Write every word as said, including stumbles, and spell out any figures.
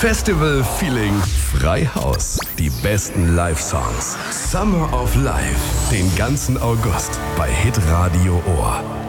Festival Feeling Freihaus. Die besten Live-Songs. Summer of Life. Den ganzen August bei Hitradio Ohr.